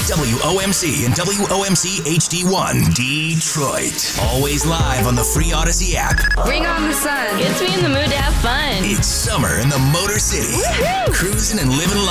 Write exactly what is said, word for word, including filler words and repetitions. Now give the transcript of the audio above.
W O M C and W O M C H D one, Detroit. Always live on the free Odyssey app. Bring on the sun. Gets me in the mood to have fun. It's summer in the Motor City. Woohoo! Cruising and living